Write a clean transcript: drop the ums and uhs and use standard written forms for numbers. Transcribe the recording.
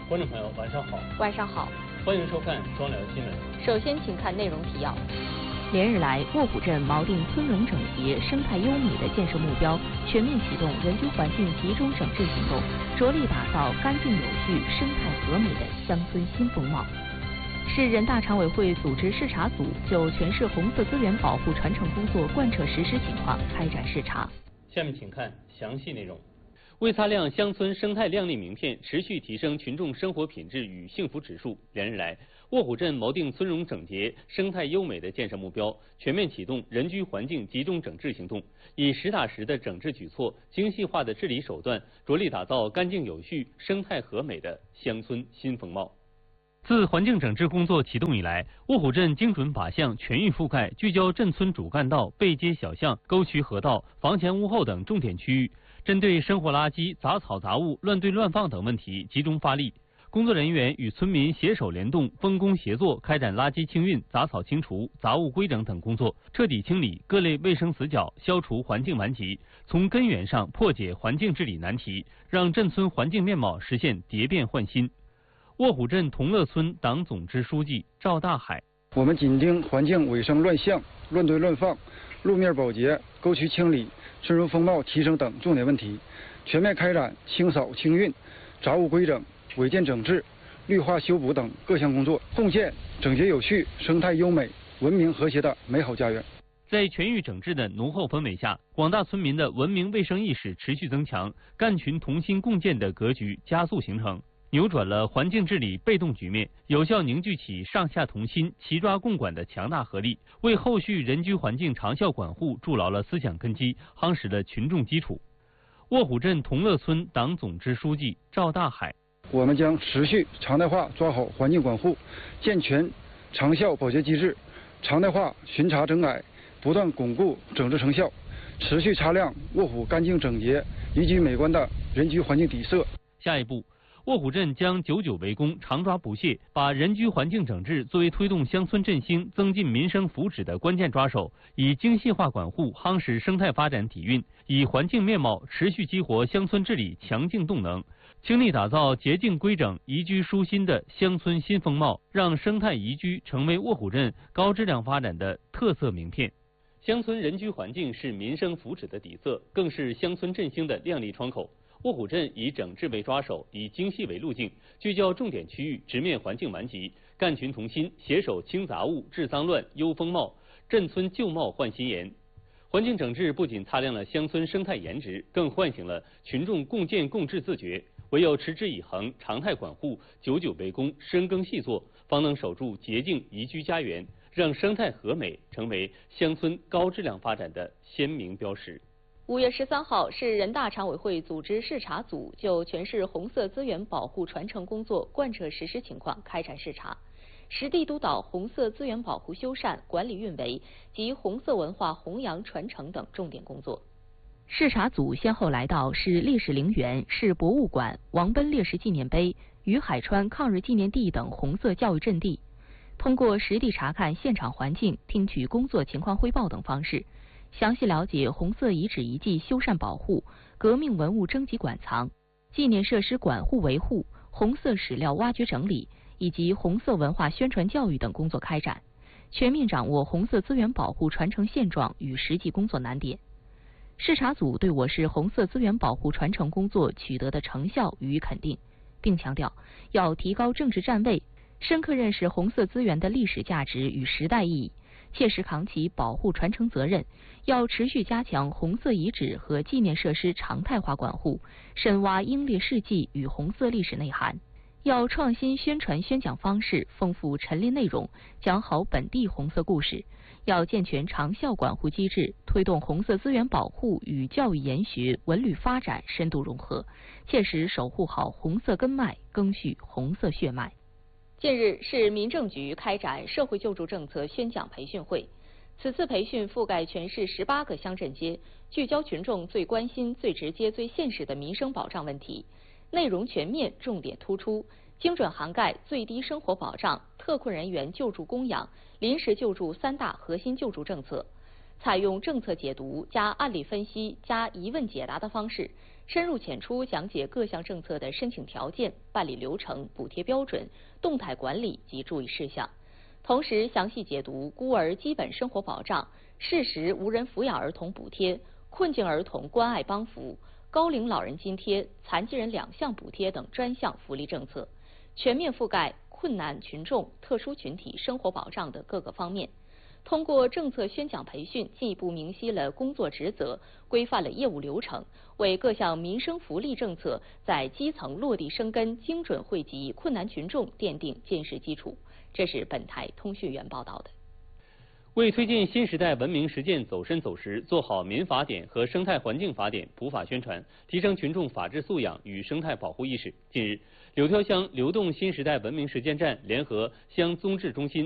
观众朋友，晚上好。 晚上好， 欢迎收看庄聊新闻。 首先，请看内容提要。 连日来，卧虎镇锚定村容整洁、生态优美的建设目标，全面启动人居环境集中整治行动，着力打造干净有序、生态和美的乡村新风貌。市人大常委会组织视察组就全市红色资源保护传承工作贯彻实施情况开展视察。 下面请看详细内容。为擦亮乡村生态亮丽名片，持续提升群众生活品质与幸福指数，连日来，卧虎镇锚定村容整洁、生态优美的建设目标，全面启动人居环境集中整治行动，以实打实的整治举措、精细化的治理手段，着力打造干净有序、生态和美的乡村新风貌。自环境整治工作启动以来，卧虎镇精准靶向、全域覆盖，聚焦镇村主干道、背街小巷、沟渠河道、房前屋后等重点区域，针对生活垃圾、杂草杂物乱堆乱放等问题集中发力。工作人员与村民携手联动，分工协作，开展垃圾清运、杂草清除、杂物归整等工作，彻底清理各类卫生死角，消除环境顽疾，从根源上破解环境治理难题，让镇村环境面貌实现蝶变换新。卧虎镇同乐村党总支书记赵大海： 我们紧盯环境卫生乱象、乱堆乱放、路面保洁、沟渠清理、村容风貌提升等重点问题，全面开展清扫清运、杂物归整、违建整治、绿化修补等各项工作，共建整洁有序、生态优美、文明和谐的美好家园。 在全域整治的浓厚氛围下，广大村民的文明卫生意识持续增强，干群同心共建的格局加速形成，扭转了环境治理被动局面，有效凝聚起上下同心、齐抓共管的强大合力，为后续人居环境长效管护筑牢了思想根基，夯实了群众基础。卧虎镇同乐村党总支书记赵大海： 我们将持续常态化抓好环境管护，健全长效保洁机制，常态化巡查整改，不断巩固整治成效，持续擦亮卧虎干净整洁、宜居美观的人居环境底色。 下一步，卧虎镇将久久为功，常抓不懈，把人居环境整治作为推动乡村振兴、增进民生福祉的关键抓手，以精细化管护夯实生态发展底蕴，以环境面貌持续激活乡村治理强劲动能，倾力打造洁净规整、宜居舒心的乡村新风貌，让生态宜居成为卧虎镇高质量发展的特色名片。乡村人居环境是民生福祉的底色，更是乡村振兴的亮丽窗口。卧虎镇以整治为抓手，以精细为路径，聚焦重点区域，直面环境顽疾，干群同心，携手清杂物、治脏乱、优风貌，镇村旧貌换新颜。环境整治不仅擦亮了乡村生态颜值，更唤醒了群众共建共治自觉。唯有持之以恒、常态管护、久久为功、深耕细作，方能守住洁净宜居家园，让生态和美成为乡村高质量发展的鲜明标识。 5月13号，市人大常委会组织视察组就全市红色资源保护传承工作贯彻实施情况开展视察，实地督导红色资源保护修缮、管理运维及红色文化弘扬传承等重点工作。 视察组先后来到市历史陵园、市博物馆、王奔烈士纪念碑、于海川抗日纪念地等红色教育阵地，通过实地查看现场环境、听取工作情况汇报等方式，详细了解红色遗址遗迹修缮保护、革命文物征集馆藏、纪念设施管护维护、红色史料挖掘整理以及红色文化宣传教育等工作开展，全面掌握红色资源保护传承现状与实际工作难点。视察组对我市红色资源保护传承工作取得的成效予以肯定，并强调要提高政治站位，深刻认识红色资源的历史价值与时代意义，切实扛起保护传承责任，要持续加强红色遗址和纪念设施常态化管护，深挖英烈事迹与红色历史内涵。要创新宣传宣讲方式，丰富陈列内容，讲好本地红色故事。要健全长效管护机制，推动红色资源保护与教育研学、文旅发展深度融合，切实守护好红色根脉，赓续红色血脉。 近日，市民政局开展社会救助政策宣讲培训会。此次培训覆盖全市18个乡镇街，聚焦群众最关心、最直接、最现实的民生保障问题，内容全面，重点突出，精准涵盖最低生活保障、特困人员救助供养、临时救助3大核心救助政策，采用政策解读加案例分析加疑问解答的方式， 深入浅出讲解各项政策的申请条件、办理流程、补贴标准、动态管理及注意事项，同时详细解读孤儿基本生活保障、适时无人抚养儿童补贴、困境儿童关爱帮扶、高龄老人津贴、残疾人2项补贴等专项福利政策，全面覆盖困难群众、特殊群体生活保障的各个方面。通过政策宣讲培训，进一步明晰了工作职责，规范了业务流程，为各项民生福利政策在基层落地生根、精准惠及困难群众奠定坚实基础。这是本台通讯员报道的。 为推进新时代文明实践走深走实，做好民法典和生态环境法典普法宣传，提升群众法治素养与生态保护意识，近日，柳条乡流动新时代文明实践站联合乡综治中心